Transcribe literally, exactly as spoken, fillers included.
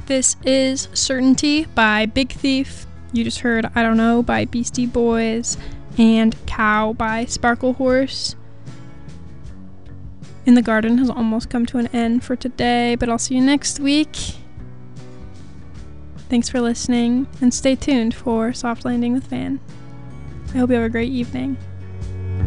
This is Certainty by Big Thief. You just heard I Don't Know by Beastie Boys and Cow by Sparkle Horse. In the Garden has almost come to an end for today, but I'll see you next week. Thanks for listening, and stay tuned for Soft Landing with Van. I hope you have a great evening.